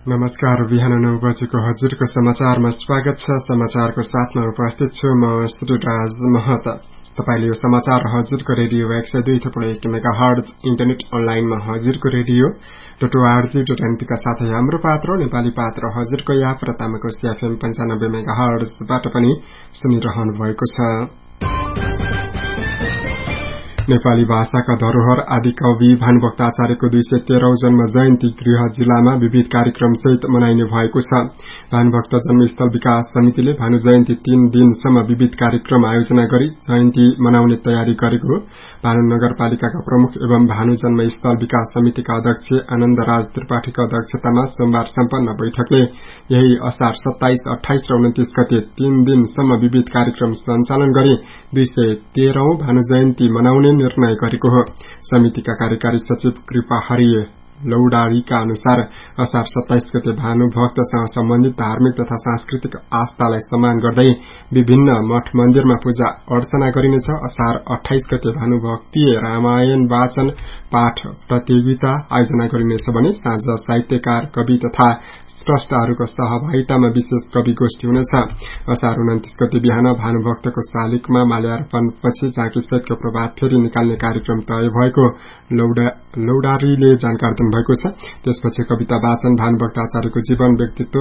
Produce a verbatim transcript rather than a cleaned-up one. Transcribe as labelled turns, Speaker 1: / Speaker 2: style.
Speaker 1: नमस्कार। बिहान नौ बजेको हजुरको समाचारमा स्वागत छ। समाचारको साथमा उपस्थित छु म श्रीराज महत। तपाईले यो समाचार हजुरको रेडियो एक सय दुई थुप्रो एक मेगा हर्ज इन्टरनेट अनलाइनमा हजुरको radio dot ORG dot NP का साथै हाम्रो पात्र नेपाली पात्र हजुरको याप र तामाको सीएफएम पञ्चानब्बे मेगा हर्जबाट पनि सुनिरहनु भएको छ। नेपाली भाषाका धरोहर आदि कवि भानुभक्त आचार्यको दुई सय तेह्रौं जन्म जयन्ती गृह जिल्लामा विविध कार्यक्रम सहित मनाइने भएको छ। भानुभक्त जन्मस्थल विकास समितिले भानु जयन्ती तीन दिनसम्म विविध कार्यक्रम आयोजना गरी जयन्ती मनाउने तयारी गरेको भानु नगरपालिकाका प्रमुख एवं भानु जन्मस्थल विकास समितिका अध्यक्ष आनन्द राज त्रिपाठीका अध्यक्षतामा सोमबार सम्पन्न बैठकले यही असार सत्ताइस अठाइस र उन्तीस गते तीन दिनसम्म विविध कार्यक्रम सञ्चालन गरी दुई सय तेह्रौं भानु जयन्ती मनाउने निर्णय गरेको हो। समितिका कार्यकारी सचिव कृपा हरि लौडारीका अनुसार असार सत्ताइस गते भानुभक्तसँग सम्बन्धित धार्मिक तथा सांस्कृतिक आस्थालाई सम्मान गर्दै विभिन्न मठ मन्दिरमा पूजा अर्चना गरिनेछ। असार अठाइस गते भानुभक्तीय रामायण वाचन पाठ प्रतियोगिता आयोजना गरिनेछ भने साँझ साहित्यकार कवि तथा स्रष्टाहरूको सहभागितामा विशेष कवि गोष्ठी हुनेछ। असार उन्तीस गते बिहान भानुभक्तको शालिगमा माल्यार्पण पछि झाँकी सहितको प्रभात फेरी निकाल्ने कार्यक्रम तय भएको लौडा, लौडारीले जानकारी दिनुभएको छ। त्यसपछि कविता वाचन भानुभक्त आचार्यको जीवन व्यक्तित्व